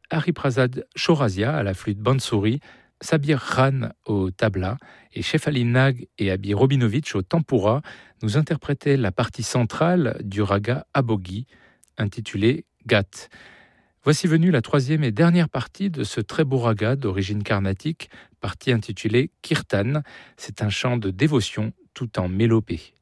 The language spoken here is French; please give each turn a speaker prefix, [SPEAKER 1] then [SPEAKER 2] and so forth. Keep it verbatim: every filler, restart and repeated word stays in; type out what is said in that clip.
[SPEAKER 1] Hariprasad Chaurasia à la flûte bansuri, Sabir Khan au tabla et Shefali Nag et Abi Robinovitch au tempura nous interprétaient la partie centrale du raga Aboghi, intitulé Gat. Voici venue la troisième et dernière partie de ce très beau raga d'origine carnatique, partie intitulée Kirtan. C'est un chant de dévotion tout en mélopée.